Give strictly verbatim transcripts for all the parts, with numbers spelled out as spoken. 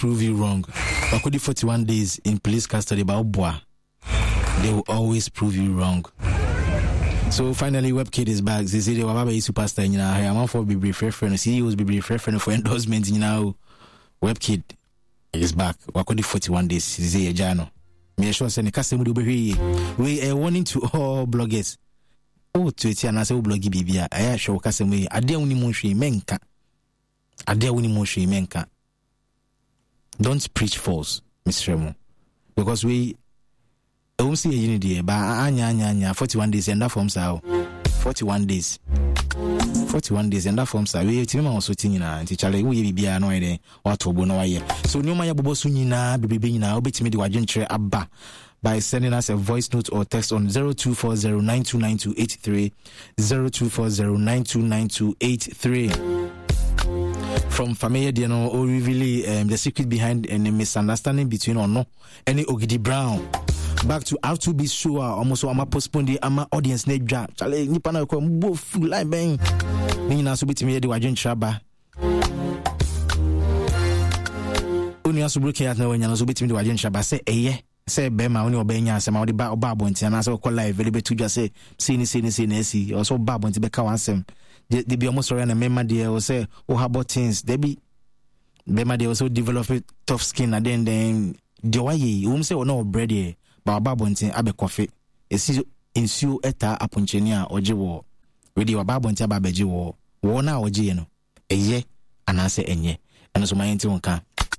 prove you wrong. Wakodi forty-one days in police custody about boa. They will always prove you wrong. So finally, WebKid is back. They say they were a superstar. You know, I am for be brief friend. C E Os be brief friend for endorsement. You know, WebKid is back. Wakodi forty-one days. They say Jano. Me sure say the customer will be we are warning to all bloggers. Oh, to it and I say bloggy bibia. I show customer. Ade uni monshi menka. Ade uni monshi menka. Don't preach false, Mister Remo, because we. I won't see a unity, but anya anya anya forty-one days and that forms out forty-one days. forty-one days and that forms out. We team also tina and teacher like we be no idea what to no way. So no my bobo sunina bibi na obetimi de wajentre abba by sending us a voice note or text on zero two four zero nine two nine two eight three zero two four zero nine two nine two eight three. From Family Diano, or really um, the secret behind any misunderstanding between or no any Ogidi Brown. Back to how to be sure almost I'm postpone the ama audience net job. Chale nipa na ko mbo full line bang. Ni na so bitimi de wajen traba. Oni aso broken at na wanya na so bitimi de wajen traba say eye say be ma oni obenya asem odi ba oba abonti na so ko live very betu just say see ni see ni see na see also ba abonti be ka wansem. They be almost sorry na member there or say oh about things they be member they also develop tough skin and then then the way you say oh no bread here. Ba babontin abe kofe esi insu eta aponchenia oje wo we wa babontin aba beje wo wo na oje ye no eye anase enye eno so mayenti wonka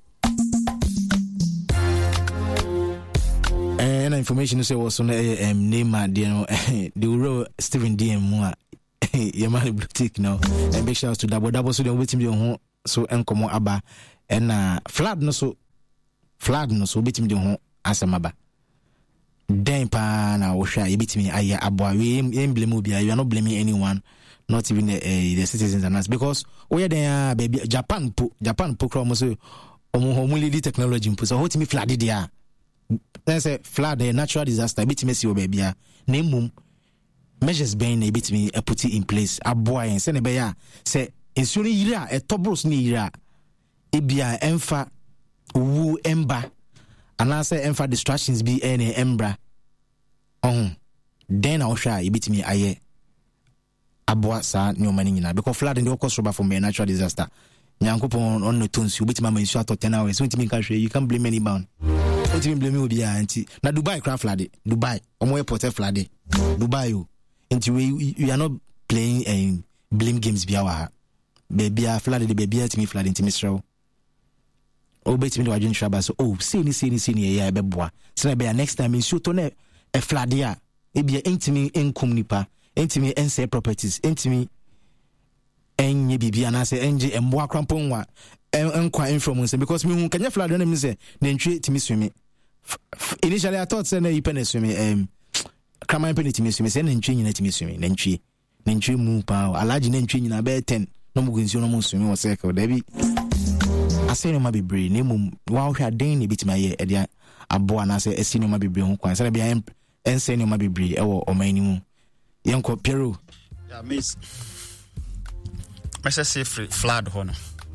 eh na information say was on um name de no the real Stephen D M mu a ye man boutique no and big shout to double double so dem wetim de ho so enkomo aba na flood no so flood no so wetim de ho asemaba then pa na osha yebitimi aya aboa we emblem obi you are not blaming anyone, not even uh, the citizens and us, because we there baby Japan po Japan po kro mo so omo homuli technology po so hotimi flood there then say flood a natural disaster bitimi si obaby a na mum measures being a bitimi a put in place aboa en se ne be ya say ensure yira e tobros ni yira e bia emfa wu emba and I say emfa distractions be any embra on then I shall you beat me aye aboa sa no money nyina because flood in the cause rubber from a natural disaster nyankopon on no tons you beat my man short ten hours so me can you can blame any bound what you blame me be anti na Dubai craft flood Dubai omo airport flood Dubai you into we you are not playing um, blame games be our baby a flood the baby at me flood into Mister Oh, bet me do agent traba so oh see ni see ni see ni ya beboa say be next time in shoot on a fladia e be intimi enkum nipa intimi ense properties intimi enye bibia na say enje emboa krampon wa enkwa influence because me hu kanya fladia na me say na ntwe timi swimi initially I thought say na ipe na swimi em krama ipe na timi swimi say na ntwe nyina timi swimi na ntwe na ntwe mu pa alaji na ntwe nyina be ten no mu gunsi no mu swimi wo say ka dabi say no ma be brain name wa hwa den ne bitima ye e dia aboa na say esi no ma be brain ho kwan say bia en say no ma be brain e wo omani mu yenko Peru ya miss message say flood ho no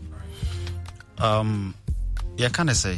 um ya can I say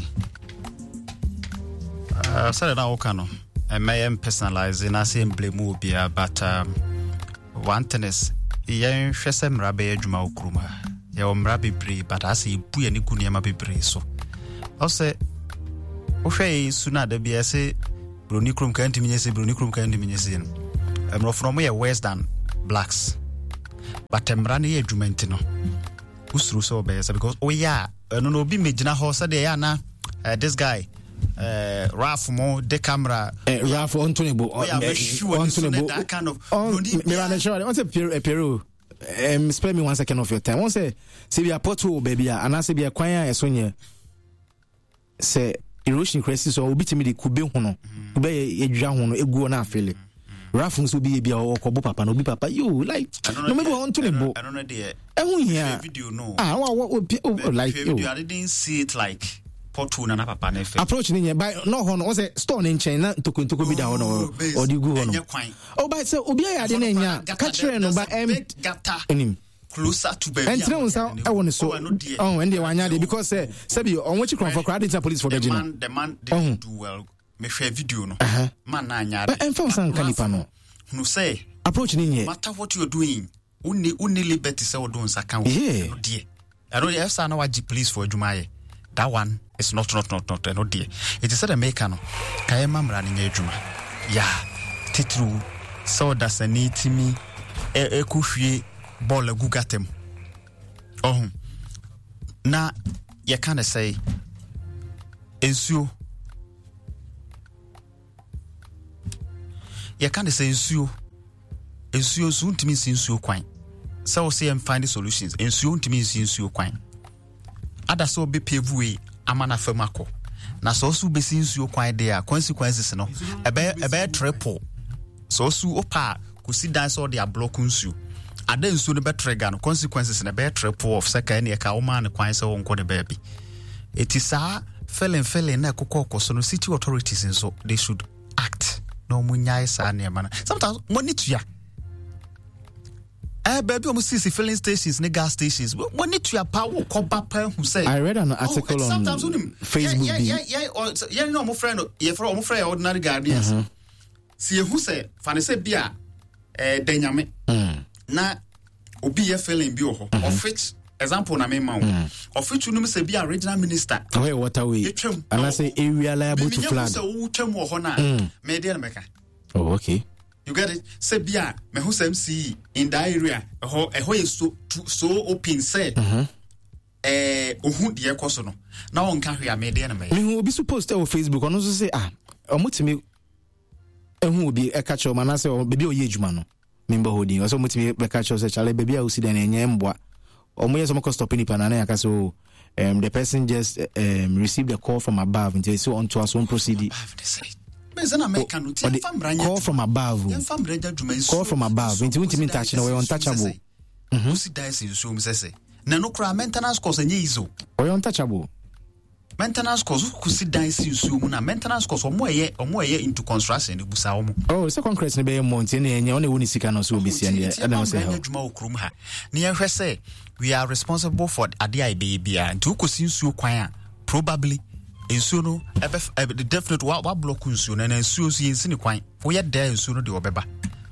uh say na wo kan no I may personalize na say blame obi but um one thing is yen hwese mra be adwuma okruma ya omra bebre but as e bu ani ku niam bebre so o se o hwe suna da bia se broni krom kan timi nyese broni krom kan timi nyese no emro from here west than blacks but emra ne adwumenti no usuru so be say because oh yeah no no bi megina ho say dey na uh, this guy uh Ralph mo the camera uh, Ralph Ontonebo oh, yeah, sure Ontonebo that kind of me ran sure on say Peru um spare me one second of your time. One say say be a portal baby and I say be a kwan a sonye say erosion crisis or bitimi de kube ho no kube ye dwa ho no egu na afele Rafun so be be o kobo papa no be papa you like no maybe on to the book I don't know there eh hu here video no ah what like you I didn't see it like portal na papa na fe approach ni by no ho no say store ni nchen na tokuntoku bi da ho no or di gu ho no oh by say obi ya de na nya ka kire no ba em gata enim closer to baby. And tell us how I want to so. Oh, and they were because say, Sabi, on what you come for credit police for the man. The man didn't do well. Me share video no. Man na nya. But and found some canipano. No say approach ni. Matter what you are doing. Uni uni liberty say odon sakan. Yeah. Dear. I don't have sana wa police for Jumaye. That one is not not not not no dear. It is said America no. Kaya mamra ni Juma. Yeah. Titru so that's a need me. E e kuhwie ball a gugatem. Oh. Na you kind say ensuo. You kind say ensuo. Ensuo so ntimi ensuo kwan. So say and find the solutions. Ensuo ntimi ensuo kwan. Ada so be pave way amana famako. Na so so be ensuo kwan there consequences no. Ebe ebe triple. So so opa kusi dance all their block nsuo. Ada nsuo no be trigger no consequences na be triple of second e ka wo man kwan se won ko de baby. It is a felling felling na kokoko so no city authorities nso they should act. No munyai sa na man. Sometimes money to ya. Eh baby o see filling stations ne gas stations. Money to ya power ko papa who say. I read an article oh, on Facebook. Yeah yeah yeah yeah yeah no mo friend ye for mo friend ordinary guardians. Mm-hmm. See who say fa ne say bia eh denyame. Mm. Na obi ye filling bi ho. Of which example na me ma wo. Of which you know say bia regional minister. Oh waterway. And I say area liable to flood. Me say wo twam wo ho na. Me dey na meka. Oh okay. You get it? Say bia me who say M C in that area. Ho ho is so so open say. Mhm. Eh ohu de ekoso no. Na won ka hwe me dey na me. Me obi supposed to Facebook on so say ah omotimi ehu obi e catch o manase o baby o ye adwuma no. Member holding so mutimi be catch say chale baby a usi den enye mboa. Omo yes omo stop ni pana na yaka so um the person just um received a call from above and so on to us on proceed. Call from above. Call from above. Into intimate touch no untouchable. Mhm. See dice in so say. Na no kra maintenance cost enye izo. O untouchable. Maintenance cost ku see dice in so na maintenance cost omo eye omo eye into construction e busa omo. Oh, so concrete ne be month na enye one woni sika no so obisi ande e na say how. Adwuma okrum ha. Na ye hwe say we are responsible for ade ai be bia nti ukosi nsuo kwan a probably ensuo no ebe definitely wa wa block nsuo na nsuo so yensi ni kwan wo ye da nsuo no de obeba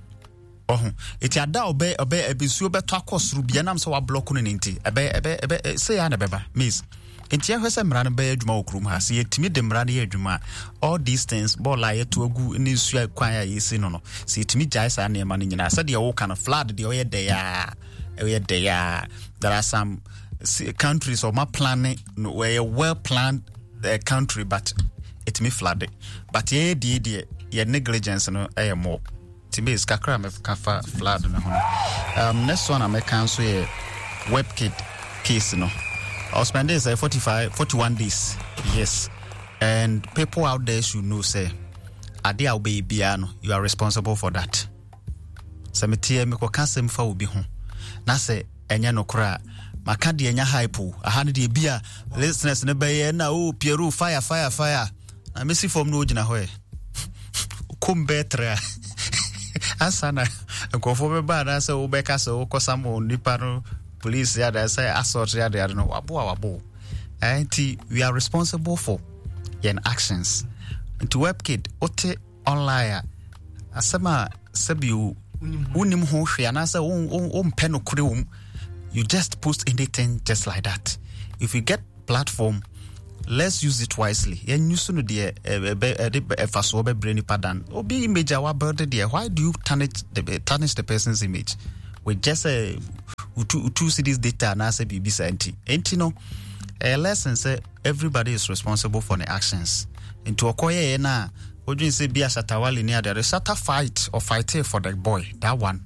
ohun eti ada obe obe ebe nsuo beto akosuru bia nam so wa block no nti ebe ebe ebe say ya na beba miss enti ehwese mra no be adwuma okrum ha se yetimi de mra no ye adwuma all these things ball la yeto agu ni nsuo kwan ya yesi no no se yetimi jai sa na ema no nyina se de wo kana flood de oye de ya oye de ya there are some countries or my planning where well planned the country but it may flood but yeah the the your negligence no eh more to me is kakra me kafa flood no um next one I cancel a WebKit case no I'll spend days uh, forty-five forty-one days yes and people out there should know say ade a be biano you are responsible for that samitie me ko kasem fa obi ho na say enya no kra maka de enya hype aha ne de bia listeners ne be na o Pieru fire fire fire na mesi form no gina ho e kum betra asana ko fo be ba na se o be ka se o kosamo nipa no police ya da say assault ya da no wabo wabo anti we are responsible for your actions into WebKit ote online asema sabiu unim ho hwe na se o o mpe no kure wo you just post anything just like that. If you get platform, let's use it wisely. And you soon the first over brainy pattern. Or be image our birthday there. Why do you tarnish the tarnish the person's image? With just a two two cities data and as a B B scienti. And you know, a lesson say everybody is responsible for the actions. Into a koye na would you say be a satawali near there is a fight or fight for the boy. That one.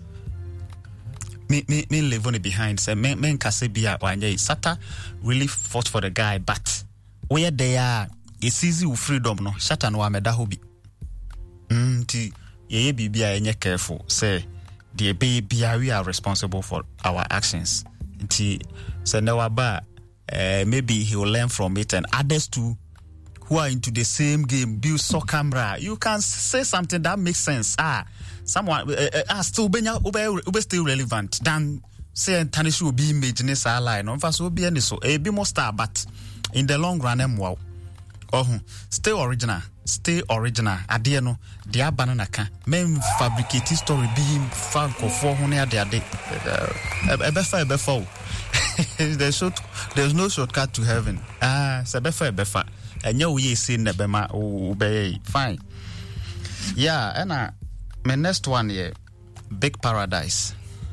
Me me me leave on behind say men men kase bia wanye Sata really fought for the guy but where they are it's easy with freedom no Sata no ameda hobi mm ti ye bibia enye careful say the baby we are responsible for our actions ti say no aba uh, maybe he will learn from it and others too who are into the same game build so camera you can say something that makes sense ah someone uh, uh, still benya ube still relevant than say tarnish will be image in this line. On first will be any so a be more star, but in the long run, I'm wow. Oh, stay original, stay original. Adiano, the banana can men fabricate story being found for four hundred a day. A befa, a before. There's no shortcut to heaven. Ah, Sabefa, befa. And you ye seen the bema obey. Fine. Yeah, and uh, my next one here, Big Paradise.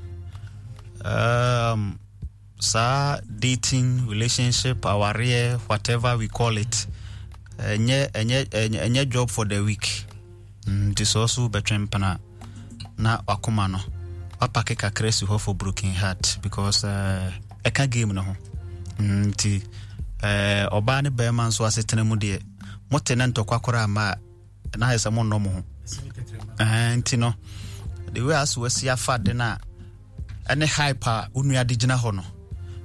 Um, sir, dating, relationship, our rear, whatever we call it. Enye enye enye job for the week. Mm, this also between pana na wakoma no. Papa ke kakra si ho for broken heart because uh eka game no ho. Mm ti eh oba ne be man so asetena mu de motene ntokwa kwara ma na hesa mo no mo ho. Eh nti no the way as we see afa de na ene hyper unu ade gina ho no.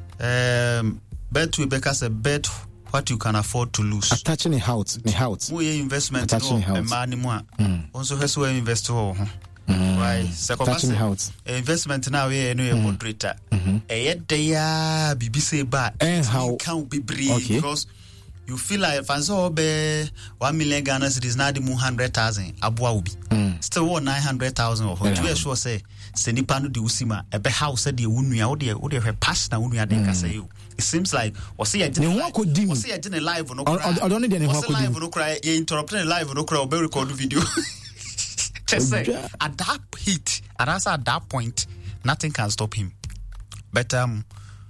Um bet we beka say bet what you can afford to lose. Attaching a house, a house. We investment no e ma ni mu a. Onso heso we invest ho. Right. Attaching house. Investment now we no e moderator. E ye dey a bibi say ba. How can be brave because you feel like fancy obe one million Ghana cedis na di mu one hundred thousand aboa obi. Still what nine hundred thousand or what you sure say se nipa no de usima e be house de wunua wo de wo de pass na wunua de ka say you. It seems like was see a was see a live no cry. I don't need any live no cry. You interrupting live no cry or be record video. Just say at that heat, and as at that point, nothing can stop him. But um,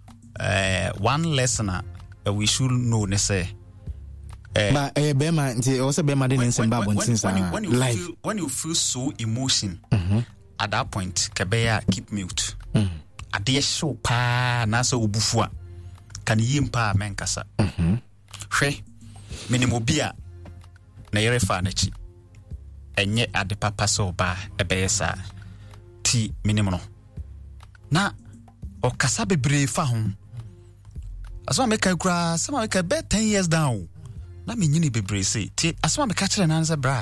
uh, one lesson uh, we should know, ne say. But eh, Bema, also Bema didn't send back when since when you feel when you feel so emotion, at that point, Kabeya keep mute. At the show pa na so ubufua. Kan yimpa menkasa mhm hwe minimobia na yerefa na chi enye ade papa so ba ebeyesa ti minimno na okasa bebre fa ho asoma meka kura asoma meka be ten years down na menyini bebre say ti asoma meka kire na nza bra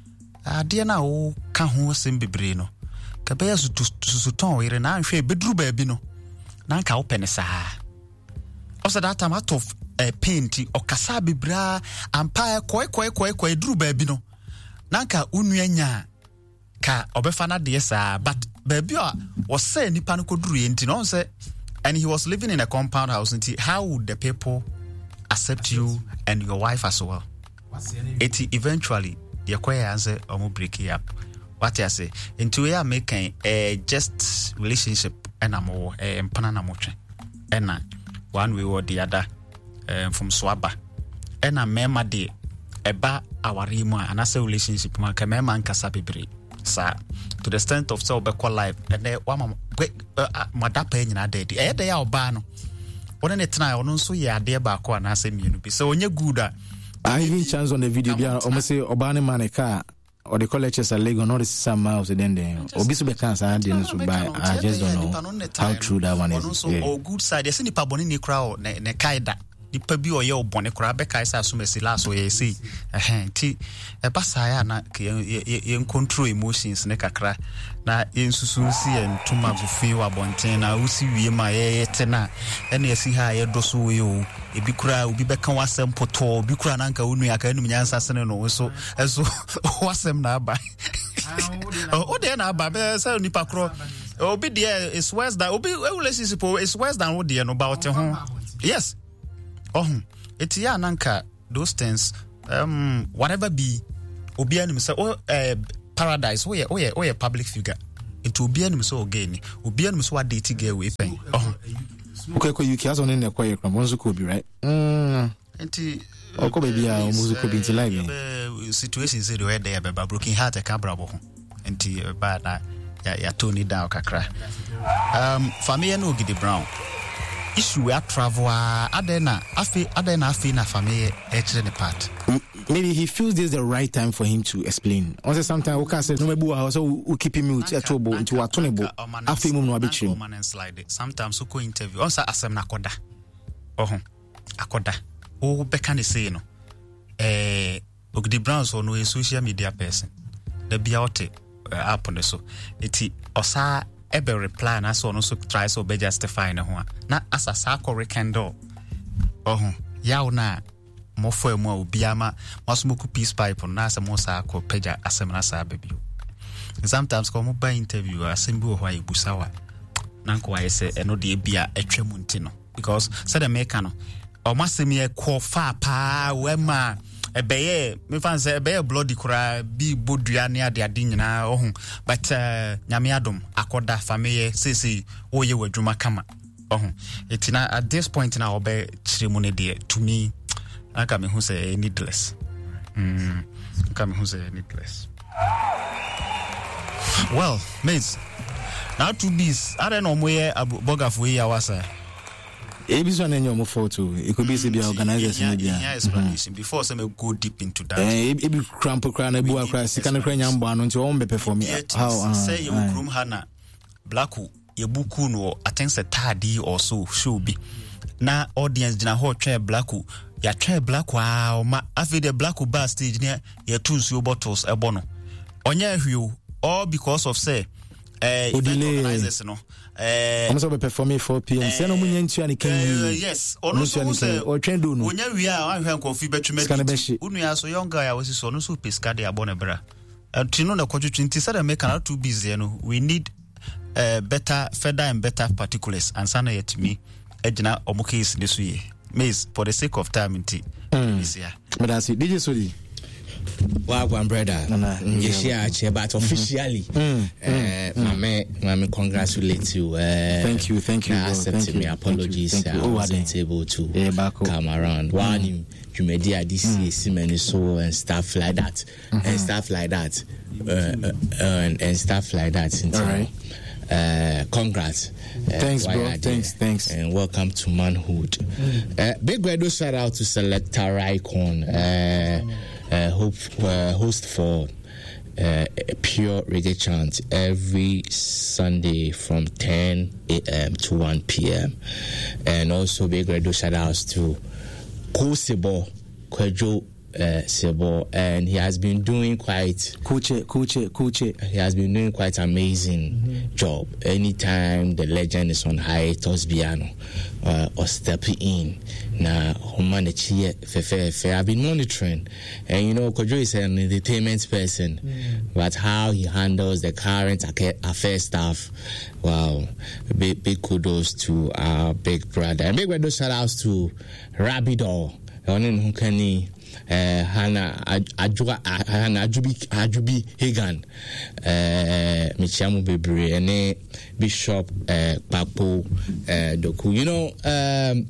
ade na wo ka ho sem bebre no ka be yasu susuton yire na hwe bedru ba bi no na nka wo pene saa. Also that time out of a uh, painti or kasabi bra empire koi koi koi koi drew baby no nanka unuanya ka obefana de sa but baby was say nipa no kodru enti no say and he was living in a compound house enti how would the people accept you and your wife as well it eventually your queer answer omo break it up what I say into we are making a just relationship and amo e mpana na motwe ena one way or the other um, from Swaba. And a mema de eba awarima and as a relationship man ka mema nkasa bebre sa to the extent of so be call life and then one madapa nyina de e de ya oba no one ne tena ono so ye ade ba ko na asem mienu bi so onye good a I even chance on the video bia o say oba ne man ka or the colleges are legal not some miles then then obisu be can say dey so buy I just don't know how true that one is. So all good side yes nipa boni ni kra ne ne kaida nipa bi oye obone kra be kai say asomesi last we say eh ti e basa ya na ye control emotions ne kakra na ensusu si entuma gufin wa bonten na usi wie ma ye tena ene esi ha ye doso we o ebi kura obi be kan wasem poto obi kura na nka onu aka enu nyansa sene no so eso wasem na aba o de na aba be say nipa kro obi there is worse than obi relationship is worse than what there no about ho yes oh it ya nanka those things um whatever be obi anim say oh uh, paradise oh yeah oh yeah oh yeah public figure into obi anim so again obi anim so date girl we pen oh okay ko you kiaso ne kwa ye kram onzo ko bi right mm enti oko baby a omuzo ko bi nti live situations say the way there be broken heart e ka brabo ho enti ba na ya ya toni down kakra um family no Gidi Brown issue we travel adena afi adena afi na family e kire ne part maybe he feels this is the right time for him to explain. Also sometimes we can say no mebu also we keep him mute at trouble into atonebo afi mum no abetrim sometimes so ko interview on say asem na koda oh akoda o be kan say no eh Gidi Brown so no a social media person the bia ote app on so eti osa ebe reply na so no so try so be justify ne ho a na asasa ko rekindle oh yaw na mo fo mu a obi ama masomoku peace pipe na asa mo sa ko pagya asem na sa babio sometimes ko mo ba interview asem bi wo ho ayebusawa na nko aye se eno de bia atwam nti no because said the make no o masem ye ko fa pa wema ebeye me fan say ebeye bloody kura bi bodua ne ade ade nyina ohun but uh, nyame adom akoda family say say oye wadwuma kama ohun etina at this point na obe chiremu ne de to me aka me hu say needless mm aka me hu say needless well mates now to this I don't know moye abogafo yi awasa A B C one any more photo. It could be the organizers in the yeah explanation before some go deep into that. Eh, it be cramp crown a boa crash. Can cry yamba on to own be performing. How say you groom hana blacku ye buku no attends a tardy or so should be. Na audience dina ho try blacku ya try blacku ah ma afi the blacku bar stage near your two so bottles e bono. Onya hwio all because of say eh organizers no. Eh, I'm so performing four p.m. Say no munye ntua ni kan yi. Yes, ono so say o twendo no. Onya wi a wan hwan kofi betweme. Unu ya so young guy was so no so pesca de abone bra. Tino na kwatwetwe nti say make na too busy no. We need uh, better further and better particulars and sana yet me ejina omo case this way. Maze for the sake of time nti. This year. But I see D J Sodi. Wow, one brother. Yes, yeah, but officially, mm, uh, mm, mama, mama, congratulate you. Uh, thank you, thank you. Accept me apologies. I wasn't able to yeah, come around. One, mm. you made the D C mm. so and stuff like that, mm-hmm. and stuff like that, uh, uh, and, and stuff like that. All right. Uh, congrats. Uh, thanks, bro. Thanks, thanks. And welcome to manhood. Mm. Uh, big radio shout out to Selector Icon. Uh, Uh, hope, uh, host for uh, a pure reggae chant every Sunday from ten a.m. to one p.m. And also big radio shout outs to Ko Sebo, Kwejo uh, Sebo, and he has been doing quite Kuche, Kuche, Kuche. He has been doing quite amazing mm-hmm. job. Anytime the legend is on hiatus piano uh, or stepping in. Na humanity fefe I've been monitoring, and you know Kojo is an entertainment person, mm. but how he handles the current affair stuff, wow, big, big kudos to our big brother, and big brother shout outs to Rabidor, Onin Hukani, Hana Ajuba Hana Ajubi Ajubi Hagan, Michamu Bebre, and Bishop Papo Doku. You know, um,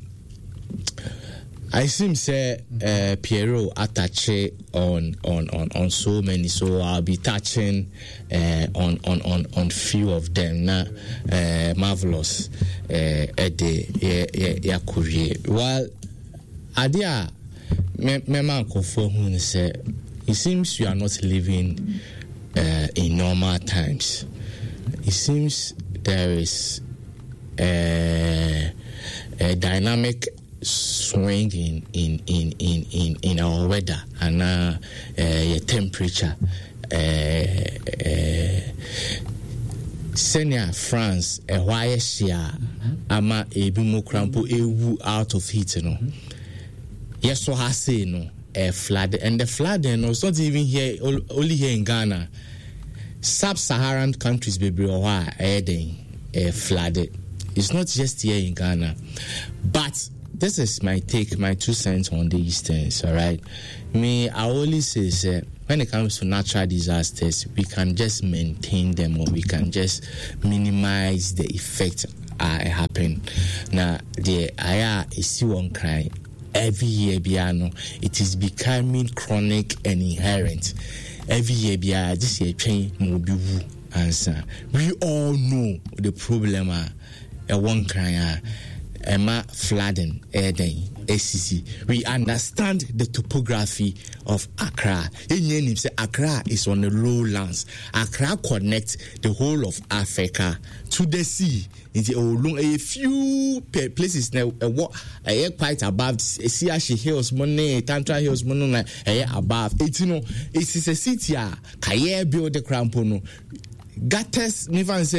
I seem say uh, Piero attache on, on, on, on so many, so I'll be touching uh, on, on, on, on few of them. Now, uh, marvelous, uh, yeah, yeah, yeah, career. While Adia, me, me man confirm who say, it seems you are not living uh, in normal times. It seems there is uh, a dynamic swinging in in in in in our weather and uh, uh temperature uh, uh senior France a why share ama ebimu krampo ewu out of heat no yes so has say no a flood and the flood no it's not even here only here in Ghana. Sub-Saharan countries baby or why a flooded. It's not just here in Ghana, but this is my take, my two cents on these things, all right? Me, I always say, say, when it comes to natural disasters, we can just maintain them or we can just minimize the effect uh, happen. Now, the aya is still on crying. Every year, biano, it is becoming chronic and inherent. Every year, biya, this year, train will be answer. We all know the problem. Uh, a one crying. Emma flooding, Eden, A C C. We understand the topography of Accra. In say Accra is on the lowlands. Accra connects the whole of Africa to the sea. In the a few places now, a quite above Siashi Hills, Monet, Tantra Hills, Monet, above. It's you know, it is a city. Kaye build the crampono. Gatters never say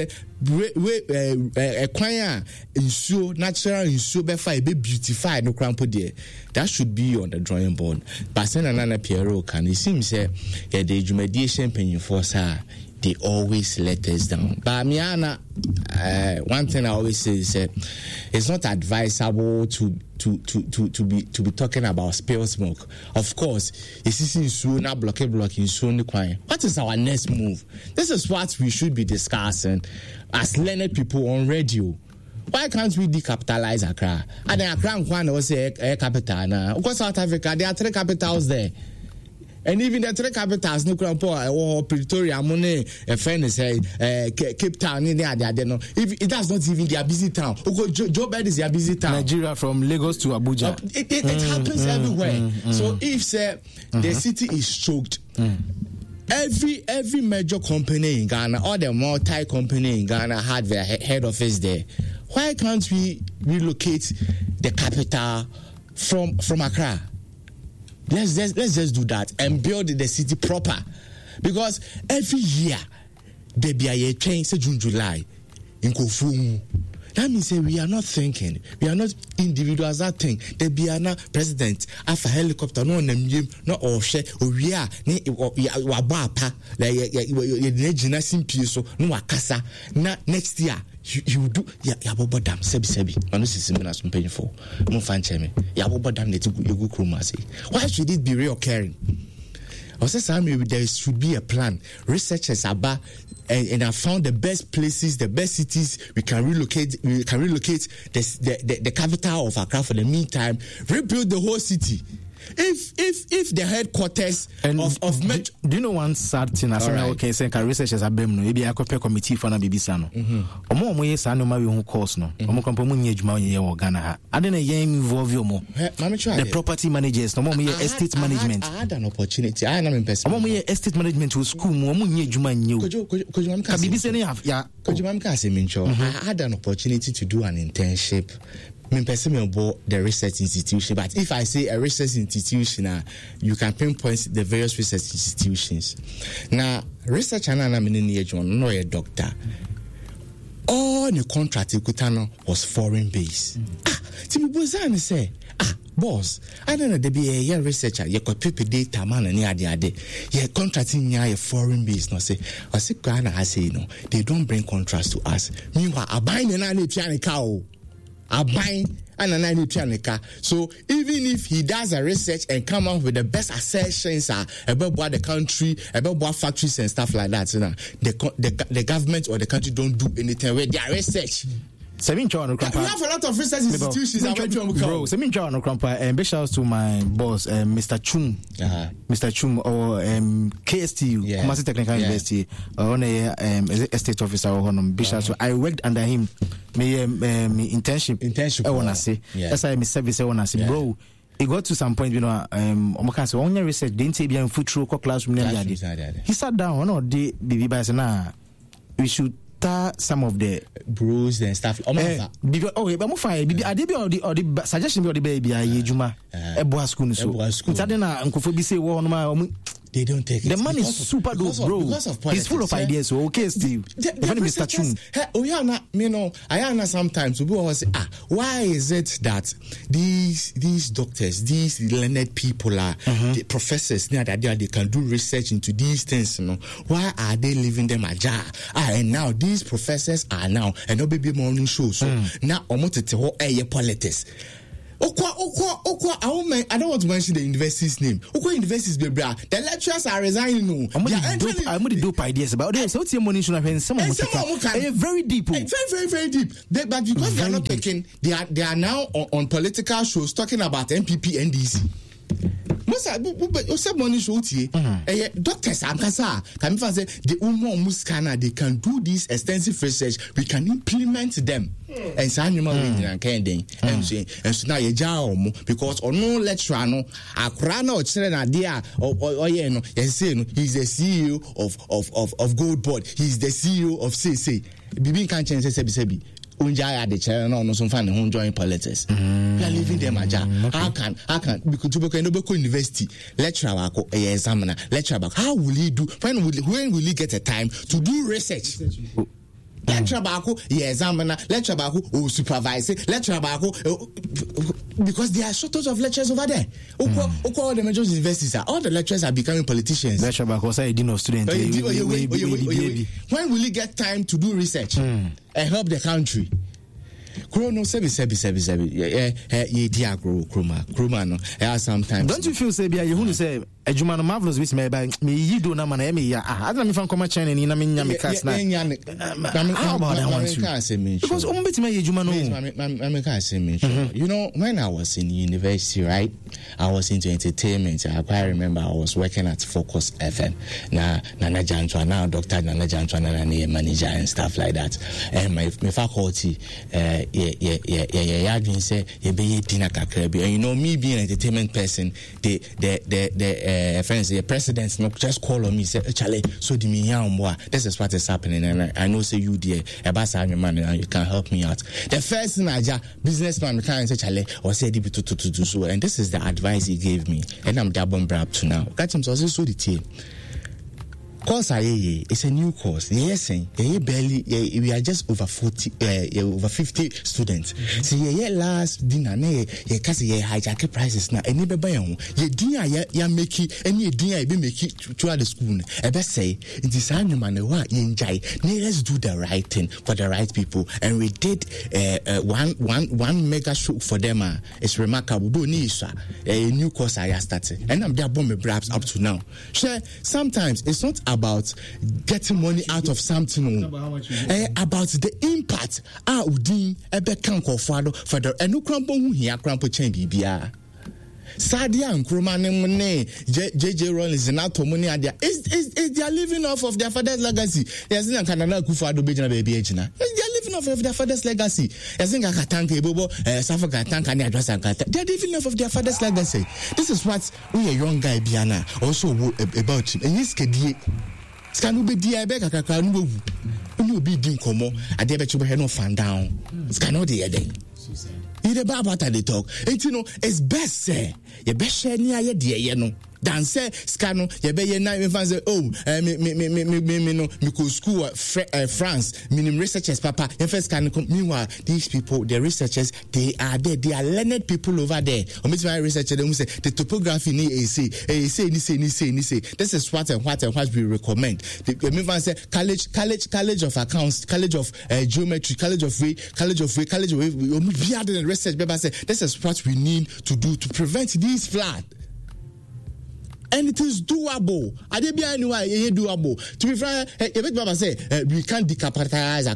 we a kwan nsuo natural nsuo befa e be beautify no crampo there. That should be on the drawing board. But sen anana Piero can it seems say yeah, the humiliation penny for sir. They always let us down. But Miana, uh, one thing I always say is uh, it's not advisable to to to to to be to be talking about spilled smoke. Of course, it's soon now blocking blocking soon. What is our next move? This is what we should be discussing as learned people on radio. Why can't we decapitalize Accra? And then Accra and was a capital now. Of course, South Africa, there are three capitals there. And even the three capitals, no Crampo or Pretoria, Monet, a friend say, Cape Town, in there, they know. If it does not even their busy town. Joe Bed is their busy town. Nigeria from Lagos to Abuja. Uh, it it, it mm, happens mm, everywhere. Mm, mm, so if say mm-hmm. the city is choked, mm. every every major company in Ghana, or the multi company in Ghana had their head office there. Why can't we relocate the capital from from Accra? Let's just let's just do that and build the city proper, because every year there be a change. Say June, July in Kofu. That means say we are not thinking. We are not individuals that think. There be a president after helicopter no name no or share or we are ne wabapa like you ne simple so no akasa na next year. You, you do ya ya bobo dam sebi sebi manu sisi me na so painful mo fan cheme ya bobo dam ne you go kroma say why should it be reoccurring? I say Sammy, there should be a plan. Researchers about and, and I found the best places, the best cities we can relocate. We can relocate the the, the, the capital of Accra for the meantime. Rebuild the whole city. If if if the headquarters and of of Met- do, do you know one sad thing? As right. Okay, saying can researchers are bem no. Maybe I prepare committee for na B B C no. Omo omo yes ano ma we hu course no. Omo kampo mu nye adwuma ye wo Ghana ha. Ade na yen involve omo. The property managers no omo ye estate management. I had an opportunity. I am in person. Omo ye estate management with school mu omo nye adwuma nye. Kojo kojo kojo mam ka. B B C ne have ya. Kojo mam ka say mincho. I had an opportunity to do an internship. I mean, personally, about the research institution, but if I say a research institution, uh, you can pinpoint the various research institutions. Now, research and I'm in the age one, not a doctor. All the contract Kutano was foreign based. Mm. Ah, Timmy Bozan say, ah, boss, I don't know, there be a year researcher, you could prepare data man and the other day. Yeah, contracting ya a foreign base, no say, I say, Ghana, I say, no, they don't bring contracts to us. Meanwhile, I buy the piano cow. I buy and an pianica. So even if he does a research and come up with the best assertions uh, about what the country, about what factories and stuff like that, you know, the, the the government or the country don't do anything with their research. Seven John we have a lot of research institutions. Bro, Seven John Okrampa, and big shouts to my boss, uh, Mister Chum, uh-huh. Mister Chum, or um, K S T U, yeah. Kumasi Technical yeah. University, uh, on a um, estate officer or on big shouts. Uh-huh. So I worked under him. Me um, um, internship. Internship. I wanna say. Yeah. That's why my service. I wanna say, yeah. Bro. It got to some point, you know. Um, Omakan say, "On your research, didn't say be in foot through classroom." He sat down. One of the baby by saying, "Nah, we should." Some of the brews and stuff. Oh, uh, because, oh, but fine. I did be or the or the suggestion of the baby. I juma a boy school so. Sadena and Kofobi say, "Well, no, they don't take it." The man is super dope, bro. He's full of eh? ideas. So okay, Steve. The Mister Chum. Oh yeah, na, you know, I am sometimes people always say, ah, why is it that these these doctors, these learned people are uh-huh. the professors near that they can do research into these things, you know? Why are they leaving them ajar? Ah, and now these professors are now and no baby morning show. So mm. now almost it's whole air politics. Okwa, okwa, okwa, I don't want to mention the university's name. Okwa universities, baby. The lecturers are resigning. No. I'm going to dope ideas about this. So, what's your money? Should have been someone very deep. Very, very, very deep. They, but because very they are not deep. Taking, they are, they are now on, on political shows talking about M P P, N D C. Most of some money show here. Doctors, I'm kasa. Can say the umo muskana. They can do this extensive research. We can implement them. And so animal and kending and say and so now you jaw because or no lecturer no akrana or children idea or or you know he's the C E O of of of of Gold Board. He's the C E O of C C. Bibi can change sebi sebi. Unja the chair no no some fan who join politics. Mm. We are leaving them aja. Okay. How can how can because to go Nobel University lecturer ko a examiner lecturer how will he do when will when will he get a time to do research? lecturer baako ye examiner, lecturer baako o supervise, lecturer baako because there are shortage of lecturers over there. Mm. Oko all the major universities are all the lecturers are becoming politicians. Lecturer baako say dean of students. When will you get time to do research mm. and help the country? Chrono sebi sebi sebi sebi yeah yeah yeah dia grow chroma chroma no yeah sometimes. Don't you feel say bia you who say adwuma no marvelous with me by me yido na mana me ya ah adna me fan come chain ni na me nya me cats na how about that one too because um bit me adwuma no me can say me you know when I was in university, right, I was into entertainment. I quite remember I was working at Focus F M na Nana Jantwa now Doctor Nana Jantwa na manager and stuff like that, and my my faculty uh yeah yeah yeah yeah yeah yeah say you be dinner kakra bi, and you know me being an entertainment person, the the the the Uh, friends, the president not just call on me say, Charlie, so di me ya this is what is happening, and I, I know say you there about your man and you can help me out. The first thing I just businessman can say Charlie or say to to to do so, and this is the advice he gave me, and I'm dabbling up to now. Catch him so so the team. Course I it's a new course. Yes, yeah, barely yeah, we are just over forty, uh, yeah, over fifty students. Mm-hmm. So yeah, last dinner, yeah, yeah, cause yeah, hijack prices now. Any be buy on. Yeah, dinner yeah, yeah, make it. Any dinner be make it throughout the school. I best say it is a man who enjoy. Let's do the right thing for the right people, and we did uh, uh, one one one mega show for them. Uh, it's remarkable. Do need a new course I started, and I'm there bomb perhaps up to now. Sure, sometimes it's not about getting money out of something, about, uh, about the impact ah udin ebe kan kofado for the enu krampo hu hia krampo chen bibia Sadia and Kroma ne J J Rollins and Atomoni adia is is they are living off of their father's legacy. Yes, in Canada Kufado Bejana baby ejina. They are living off of their father's legacy. Yes, in Katanka Bobo Safaka Tanka and address and Kata. They are living off of their father's legacy. This is what we a young guy Biana also about him. And this kedi Scanu be diabetic kakanu you be dim komo adebechu be no fan down. Scanu de yede. You the about they talk. And you know, it's best say you best share near ye dear ye no. Dan say scano ye be ye na me fan say oh me me me me me me no me go school uh, France minimum researchers papa ye first can meanwhile these people the researchers they are there they are learned people over there or me my researcher them say the topography ni e say e say ni say ni say ni say this is what and what and what we recommend the me fan say college college college of accounts college of uh, geometry college of way college of way college of way we be the research paper say this is what we need to do to prevent these flood. And it is doable. Adebia anyway, it is doable. To be frank, if Baba say uh, we can't decapitalize.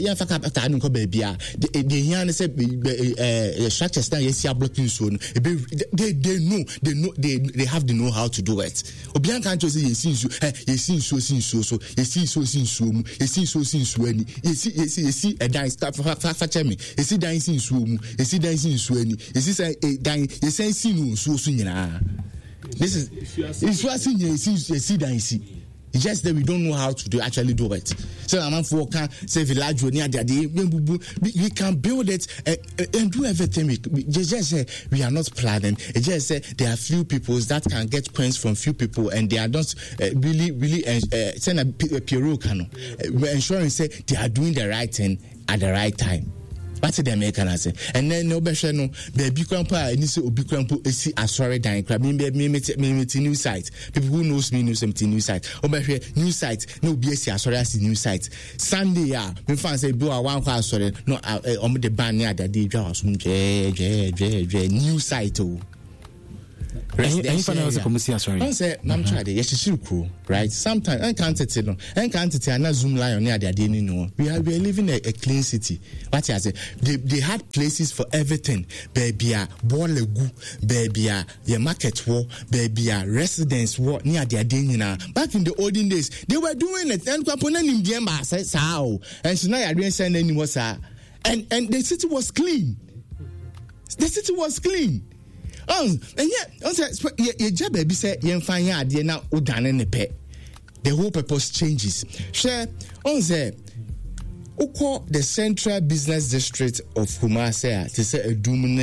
The the here say uh, structures now yes blocking soon. They they know they know they they have the know how to do it. Obian can't just say yes so yes so so so yes so so so yes so so so any yes yes yes a dance start for for me yes dancing so yes dancing so any yes say dance yes say no so so nyina. This is it's what you see see that you see. It's just that we don't know how to do actually do it. So I'm for can say village near the we can build it uh, and do everything. We, we just say we are not planning. It just say there are few people that can get coins from few people and they are not uh, really really uh, send a Pierrot cano uh, ensuring say they are doing the right thing at the right time. What's the American say? And then no better no baby grandpa and say obi grandpa see a sorry dying crab me me me me new site. People who knows me know something new site. Obe new site no be see a sorry as new site. Sunday ya me fan say do a one kwa sorry no um the ban near that day dwa so je je je je new site oh. Any fan else come see sorry. I say I'm try dey yeshiru right sometimes I can't tell no I can't tell na zoom line near that day ni no we are we are living a, a clean city. What I say they they had places for everything baby a bolegu baby a your market war baby a residence war near their day na back in the olden days they were doing it and kwapona nim dem ba say sao and so now you don't send anymore sir and and the city was clean the city was clean. Oh, and yet, on say your job baby say you find your idea now udane ne pe. The whole purpose changes. Share on say uko the central business district of Kumasi to say a dumne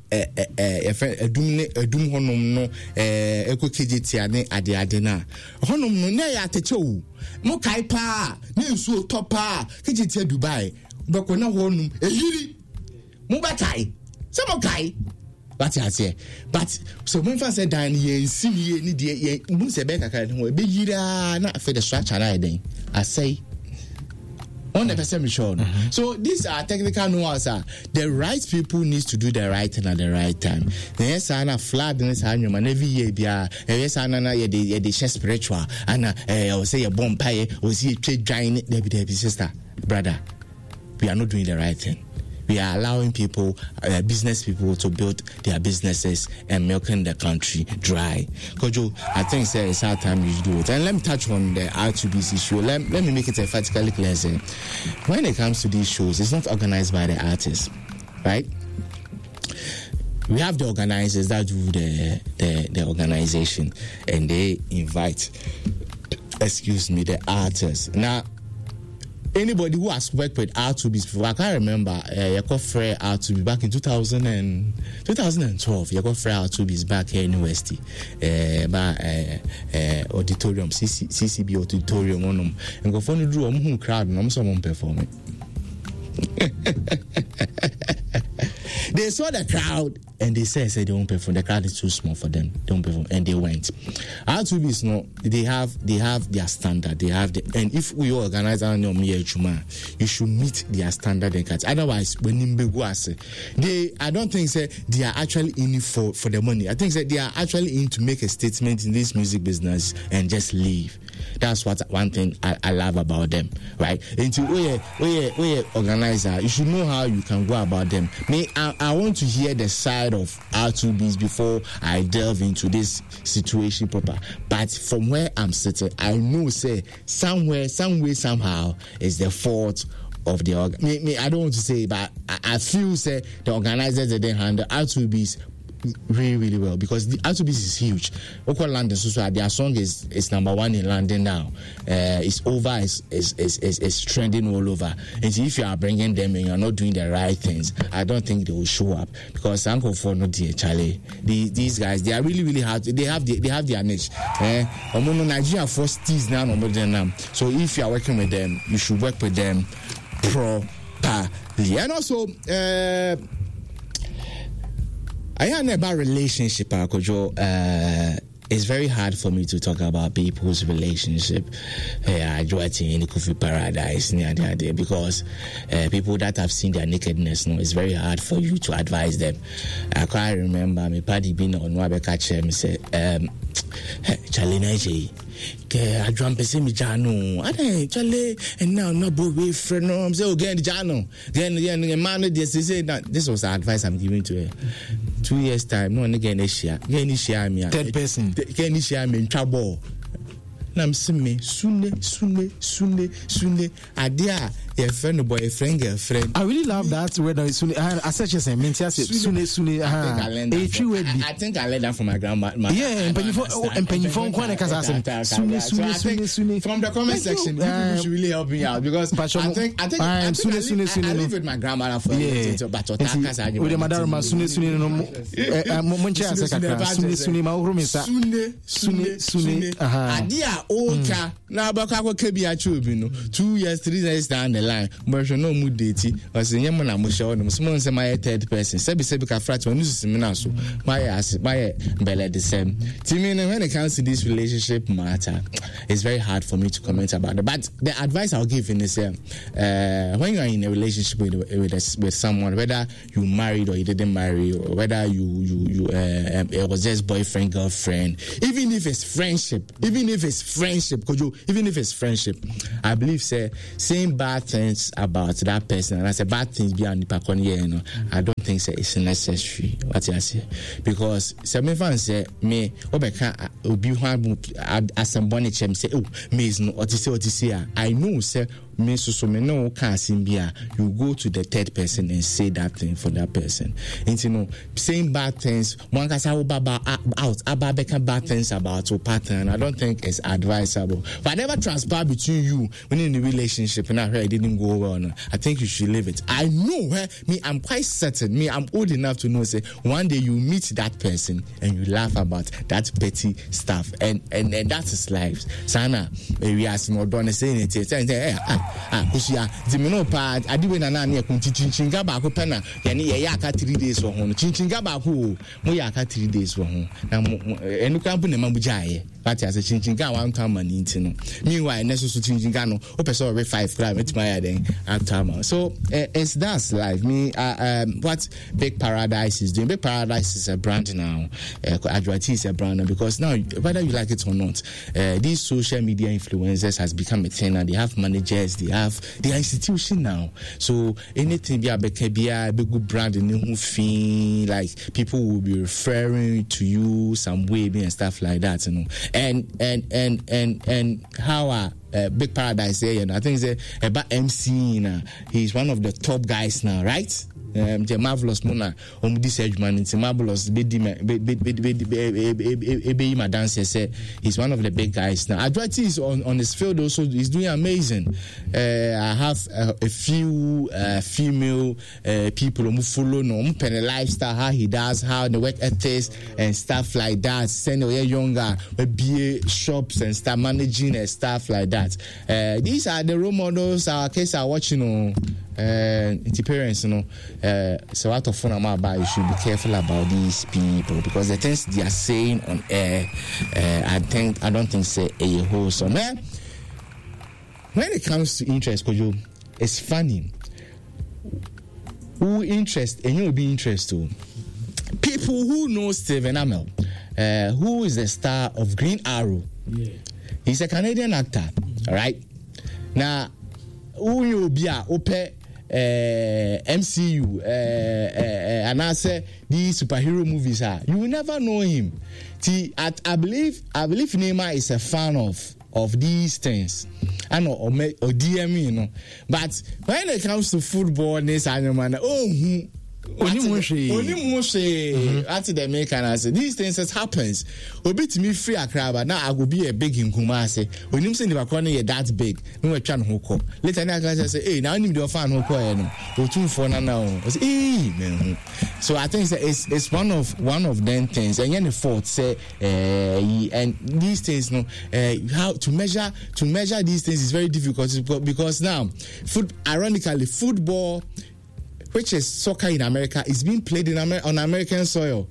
eh eh eh edum ne edum honom no eh eko kejeti ane ade ade na honom no na ya teche o mo kai pa ne nsu topa kejeti Dubai beko na honum ehiri mo batai se mo kai but yes but so when fa say dan ye nsi ye ni de ye mu se be kaka ho be yira na fe the structure na den I say one hundred percent sure. Mm-hmm. So these are technical know-hows. The right people needs to do the right thing at the right time. Yes, I na flood in this annual man every year. Bia, yes, I na ye de ye de spiritual. And I will say a bomb pie. Or see a trade giant. Debbie, Debbie, sister, brother. We are not doing the right thing. We are allowing people, uh, business people, to build their businesses and milking the country dry. Kojo, I think sir, it's our time you do it. And let me touch on the R two B's issue. Let, let me make it emphatically clear. When it comes to these shows, it's not organized by the artists, right? We have the organizers that do the the, the organization, and they invite, excuse me, the artists. Now, anybody who has worked with R two B's before, I can't remember, uh, Yako Frey R two B back in two thousand and, twenty twelve, Yako Frey R two B's back here in University, uh, by uh, uh, auditorium, C C B auditorium, one of them, and go for the drew a crowd, and I'm someone performing. They saw the crowd and they said, say they won't perform. The crowd is too small for them. They won't perform, and they went. R two B is not. They have they have their standard. They have the, and if we organize our new you should meet their standard and cuts. Otherwise, when they, I don't think say they are actually in it for for the money. I think that they are actually in to make a statement in this music business and just leave. That's what one thing I, I love about them, right? Into we we we organizer, you should know how you can go about them. Me, I, I want to hear the side of R two B's before I delve into this situation proper. But from where I'm sitting, I know say somewhere, some way, somehow is the fault of the org. Me, me, I don't want to say, but I, I feel say the organizers that they handle R two B's really, really well, because the R two B's is huge. Local London, so, so their song is is number one in London now. Uh, it's over, it's, it's, it's, it's trending all over. And so if you are bringing them and you're not doing the right things, I don't think they will show up, because Uncle for no dear Charlie. The, these guys, they are really, really hard. They have the, they have their niche. Eh? Nigeria first tease now, now. So if you are working with them, you should work with them properly. And also, uh, I am about relationship, Kojo. Uh, it's very hard for me to talk about people's relationship. I do it in the Coffee Paradise near there, because uh, people that have seen their nakedness, no, it's very hard for you to advise them. I can't remember me party being on Wabeka chair. Me say, um, Charlie Naji. Okay, I drum pese mi jano. Ade chale and now no boy friend no. I'm say again jano. Again again man this say that this was the advice I'm giving to her. Two years time no again share. Again share me. Third person. Again share me in trouble. Nam me sune sune sune sune adia your friend boy friend girlfriend. I really love that word. Sune I such as a mean sune sune ah a true word. I think I learned that from my grandma. Yeah, and penny phone and penny phone kwana kasa sune sune sune sune from the comment section. People should really help me out, because I think I think I sune sune sune I live with my grandmother for a but otaka with the madam sune sune no mo nche ase kakra sune sune ma ohuru misa sune sune aha adia oka na abaka ko kebi achobi no two years three years down the line but no mu date was nyem na mo show no so say my third person sebi sebi ka frat when you see me now so my as my belle the same timi when it comes to this relationship matter, it's very hard for me to comment about it, but the advice I'll give in is uh, when you are in a relationship with with, a, with someone, whether you married or you didn't marry, or whether you you you uh, it was just boyfriend girlfriend, even if it's friendship, even if it's friendship, could you even if it's friendship, I believe say saying bad things about that person, and I say bad things beyond the pakon, you know, I don't think say it's necessary. What I say, because some fans say me obeka obi hu asemboni chem say oh me is no what say what say I know say me so so me no can simbia, you go to the third person and say that thing for that person. And you know, saying bad things, one can say baba out, ababeka bad things about your partner, and I don't think it's advisable. But whatever transpired between you when in the relationship and I heard it didn't go well, no, I think you should leave it. I know, eh, me, I'm quite certain, me, I'm old enough to know, say, one day you meet that person and you laugh about that petty stuff, and and, and that is life. Sana, we ask more don't say anything. Say, ah, ah, Kusia, Dimino pa, I do na near Chinchinga Baku Pena, yani yaka three days for home. Chinchinga Baku, Moyaka three days for home. Now, and you can't put them Mabujaye. But as a Chinchinga one time and intino. Meanwhile, necessary Chinchingano, open so every five climate my then at time. So uh, it's that's life. Me, uh, um, what Big Paradise is doing. Big Paradise is a brand now. Uh, Advertise is a brand now because now, whether you like it or not, uh, these social media influencers has become a thing. They have managers, they have their institution now. So anything be a be a good brand in the feel like people will be referring to you some way and stuff like that, you know. And and and and and how are uh, Big Paradise here? And I think it's about M C now. He's one of the top guys now, right? Um, the marvelous mona on this edge man. It's marvelous. Baby, my dancer said he's one of the big guys now. Adwati is on on his field also. He's doing amazing. Uh, I have uh, a few uh, female uh, people who follow no pen lifestyle, how he does, how the work ethics and stuff like that. Send away younger, B A shops and start managing and stuff like that. Uh, these are the role models our kids are watching on. Uh, the parents, you know, uh, so out of fun about you should be careful about these people because the things they are saying on air, uh, I think I don't think say a wholesome. Man, when it comes to interest, Kojo, it's funny. Who interest and you'll be interested. People who know Stephen Amell, uh, who is the star of Green Arrow. Yeah. He's a Canadian actor, mm-hmm. All right? Now, who you be a open Uh, M C U uh, uh, uh, and I say these superhero movies are you will never know him. See, at, I believe I believe Neymar is a fan of of these things. I know or, or D M, you know. But when it comes to football, this animal, oh. Only Moshe. Only Moshe. After the American, I say these things has happens. Obi to me free Accra, but now I will be a big in Kumasi. When you say the Bakoni that big, no one can hook. Later, I say, hey, now I need to find hook or two for now. Hey, man. So I think it's it's one of one of them things. And the fourth say, uh, and these things, no, uh, how to measure to measure these things is very difficult because now, foot ironically, football, which is soccer in America, is being played in Amer- on American soil.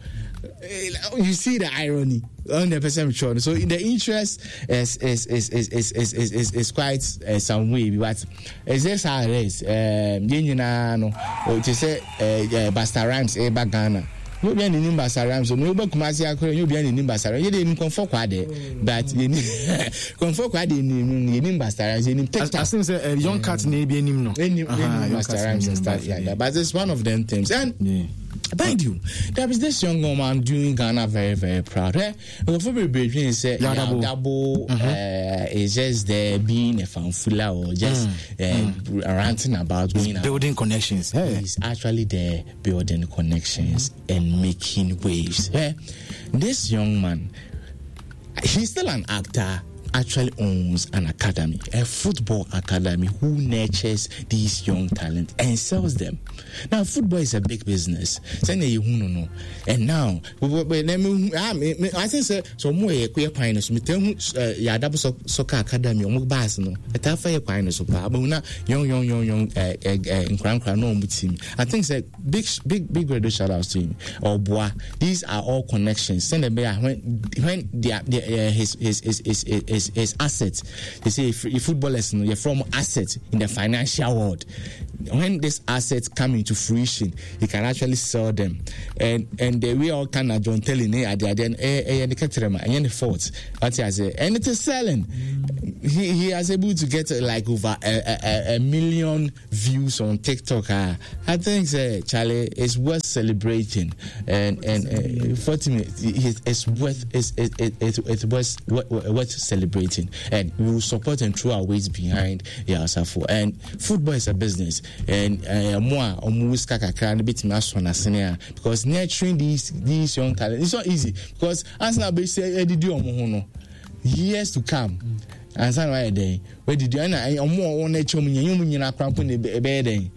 You see the irony on the percent sure. So the interest is is is is is is is, is, is quite uh, some way. But is this how it is? Um, you know, or to say uh, Busta Rhymes, Eba Ghana. You be any number Rhymes, so no be Kumasi Akure. You be any number Rhymes. You didn't comfort kwade, but you comfort kwade ni ni number Rhymes. You take. I think say young cat ni be any no. Any Busta Rhymes and stuff like that. But it's one of them things. And yeah. Mind you, there is this young woman doing Ghana very, very proud. Eh? Before we begin, say Yadabo uh, is just there being a fanfula or just mm. uh, mm. ranting about going building out. Connections. Hey. He's actually there building connections mm. and making waves. Eh? This young man, he's still an actor. Actually owns an academy, a football academy, who nurtures these young talent and sells them. Now, football is a big business. And now, I think so. More queer pioneers, me tell Yadabo Soccer Academy, or Mubasno, a tougher pioneers, but now young, young, young, young, in Crown Crown, no team. I think that big, big, big radio shout outs to him or Bois. These are all connections. Send a bear when when they are his his his his His, his assets. They say if, if footballers, you know, you're from assets in the financial world. When these assets come into fruition, you can actually sell them. And and the way all kind of John telling eh at the end eh the caterama and the fault. What he has and it is selling. He he has able to get uh, like over a, a, a million views on TikTok. Uh, I think uh, Charlie is worth celebrating. And and uh, forty minutes it's worth it's it, it, it, it's worth worth celebrating. And we will support and throw our weight behind Yasafo. And football is a business. And more almost because nurturing these these young talents it's not easy because as now say years to come. and son why day where did you na omo won na chom nyanyum nyina krampo ne be dey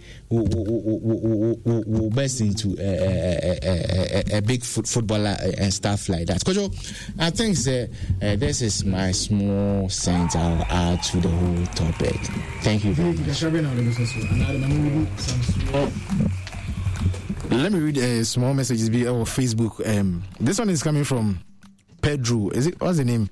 we best into a, a, a, a big foot, footballer and stuff like that. Kojo, I think that, uh, this is my small sense I'll add to the whole topic. Thank you very much. Let me read a small message on Facebook. Um, this one is coming from Pedro. Is it, what's the name?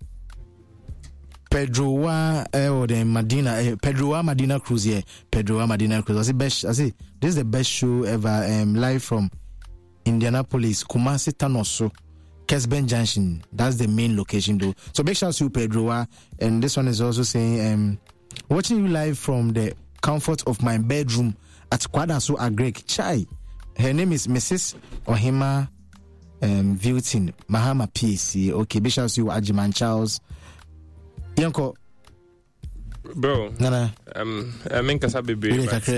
Pedro wa eh, or the Medina eh, Pedro wa Medina Cruz here. Pedro wa Medina Cruz. I say best. I say this is the best show ever. Um, live from Indianapolis, Kumasi Tanoso, Kesben Junction. That's the main location though. So big shout out to Pedro wa. And this one is also saying um, watching you live from the comfort of my bedroom at Kwadaso Agrek Chai. Her name is Missus Ohima um, Vilton Mahama P A C. Okay, big shout out to Ajiman Charles. Yanko bro nana um I mean kasa bebe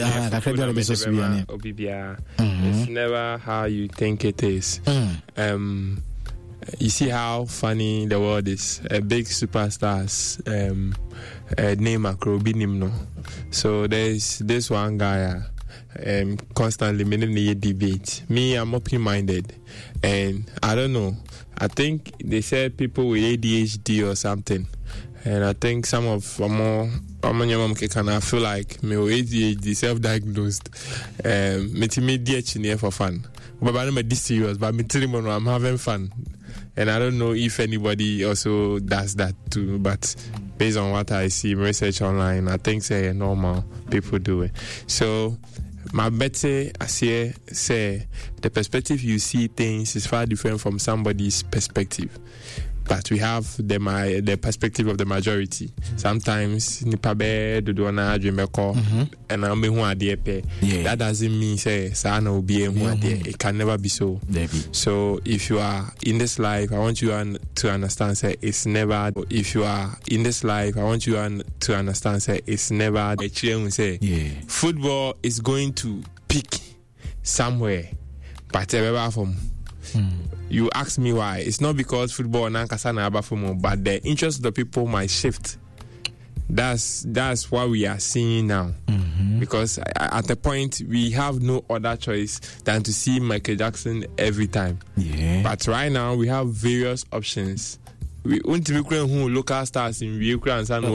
it's never how you think it is. mm. um you see how funny the world is. A big superstars um uh, name Akrobinim no, so there's this one guy um constantly meaning the debate. Me, I'm open minded, and I don't know, I think they said people with A D H D or something. And I think some of more can I feel like me A D H D self-diagnosed. Um, me to me D H D for fun. But I'm not this serious. But me telling you, I'm having fun. And I don't know if anybody also does that too. But based on what I see research online, I think say normal people do it. So my better I say say the perspective you see things is far different from somebody's perspective. But we have the my the perspective of the majority. Sometimes nipa be do do na adweme ko and I me hu ade pe. That doesn't mean say sa na obi e hu ade. It can never be so. So if you are in this life, I want you un- to understand say it's never. If you are in this life, I want you un- to understand say it's never. Say yeah. Football is going to peak somewhere, but ever from. Hmm. You ask me why. It's not because football nankasana abafumo, but the interest of the people might shift. That's that's what we are seeing now. Mm-hmm. Because at the point we have no other choice than to see Michael Jackson every time. Yeah. But right now we have various options. We want to be local stars in Ukraine and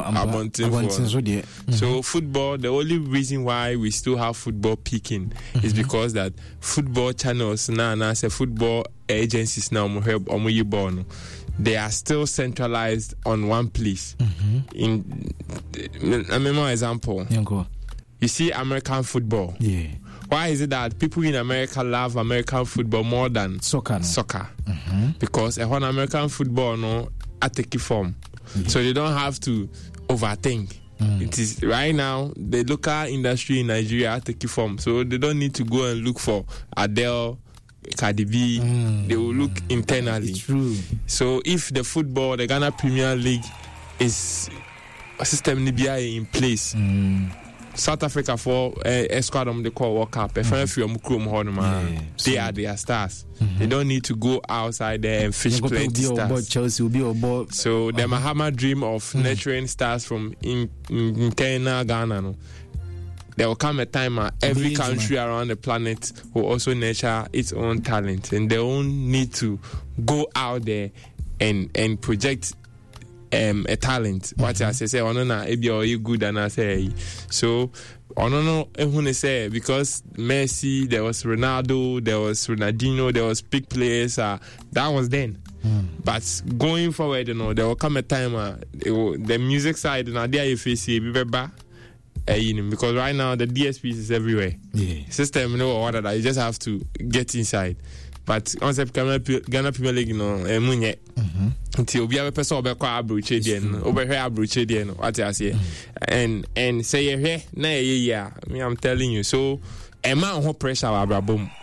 so football, the only reason why we still have football peaking mm-hmm. is because that football channels now and as a football agencies now they are still centralized on one place. Mm-hmm. In a memorable example, you see American football. Yeah. Why is it that people in America love American football more than soccer? No? Soccer, mm-hmm. because a whole American football no ateki form, yeah. So they don't have to overthink. Mm. It is right now the local industry in Nigeria ateki form, so they don't need to go and look for Adele, Cardi B. Mm. They will look internally. It's true. So if the football, the Ghana Premier League, is a system in place. Mm. South Africa for a squad on the call World Cup. Mm-hmm. They are their stars. Mm-hmm. They don't need to go outside there and fish plenty stars. Chelsea will be about. So the uh-huh. Mahama dream of mm-hmm. nurturing stars from in, in, in Kenya, Ghana. No? There will come a time where every country man. around the planet will also nurture its own talent, and they won't need to go out there and and project. Um, a talent. Mm-hmm. What I say, say, oh no, no, are you good? And I say, so, oh no, no, I say because Messi, there was Ronaldo, there was Ronaldinho, there was big players. Uh, that was then. Mm. But going forward, you know, there will come a time uh, will, the music side, and there you face it, because right now the D S Ps is everywhere. Yeah. System, you know, order that you just have to get inside. But concept Ghana Premier League no emunye until we have a person obe kwa abroche die no obe hwe abroche die no what I say and and say ye hwe na ye ya me I'm telling you so e man ho pressure wa abrabom